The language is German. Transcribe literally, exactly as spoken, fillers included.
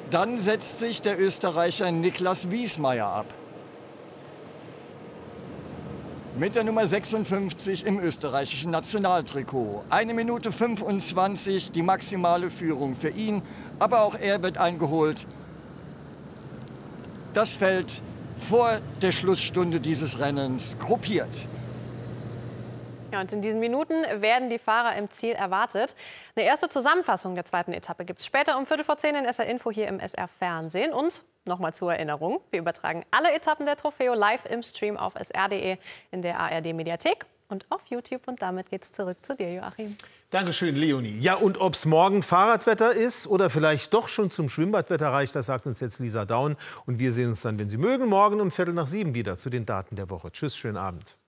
Dann setzt sich der Österreicher Niklas Wiesmayer ab. Mit der Nummer sechsundfünfzig im österreichischen Nationaltrikot. Eine Minute fünfundzwanzig, die maximale Führung für ihn. Aber auch er wird eingeholt. Das Feld vor der Schlussstunde dieses Rennens gruppiert. Ja, und in diesen Minuten werden die Fahrer im Ziel erwartet. Eine erste Zusammenfassung der zweiten Etappe gibt es später um Viertel vor zehn in S R Info hier im S R Fernsehen. Und nochmal zur Erinnerung, wir übertragen alle Etappen der Trofeo live im Stream auf S R punkt de, in der A R D-Mediathek und auf YouTube. Und damit geht's zurück zu dir, Joachim. Dankeschön, Leonie. Ja, und ob es morgen Fahrradwetter ist oder vielleicht doch schon zum Schwimmbadwetter reicht, das sagt uns jetzt Lisa Daun. Und wir sehen uns dann, wenn Sie mögen, morgen um Viertel nach sieben wieder zu den Daten der Woche. Tschüss, schönen Abend.